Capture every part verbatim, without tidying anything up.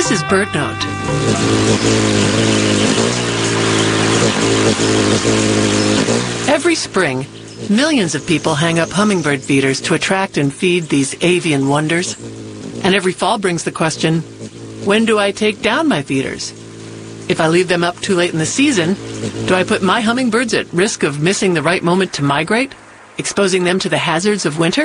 This is BirdNote. Every spring, millions of people hang up hummingbird feeders to attract and feed these avian wonders. And every fall brings the question, when do I take down my feeders? If I leave them up too late in the season, do I put my hummingbirds at risk of missing the right moment to migrate, exposing them to the hazards of winter?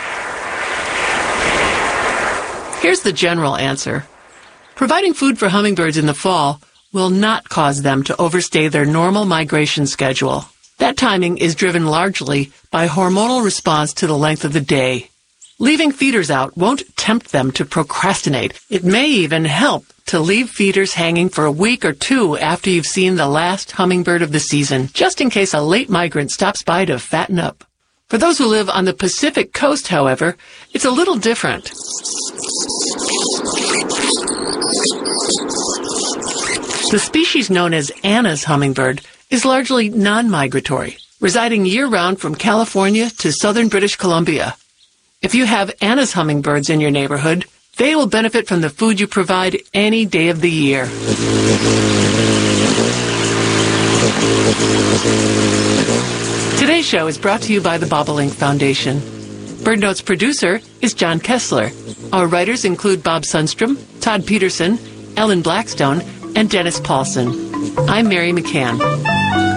Here's the general answer. Providing food for hummingbirds in the fall will not cause them to overstay their normal migration schedule. That timing is driven largely by hormonal response to the length of the day. Leaving feeders out won't tempt them to procrastinate. It may even help to leave feeders hanging for a week or two after you've seen the last hummingbird of the season, just in case a late migrant stops by to fatten up. For those who live on the Pacific coast, however, it's a little different. The species known as Anna's hummingbird is largely non-migratory, residing year-round from California to southern British Columbia. If you have Anna's hummingbirds in your neighborhood, they will benefit from the food you provide any day of the year. Today's show is brought to you by the Bobolink Foundation. BirdNote's producer is John Kessler. Our writers include Bob Sundstrom, Todd Peterson, Ellen Blackstone, and Dennis Paulson. I'm Mary McCann.